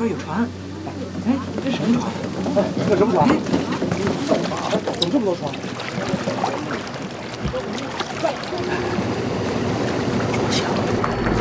边有船。哎，这什么船？ 哎，这什么船？怎么这么多船？ 撞墙。